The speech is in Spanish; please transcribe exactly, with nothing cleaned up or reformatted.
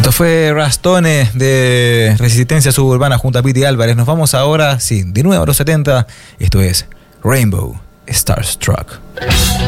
Esto fue Rastone de Resistencia Suburbana junto a Piti Álvarez. Nos vamos ahora, sí, de nuevo a los setenta. Esto es Rainbow Starstruck.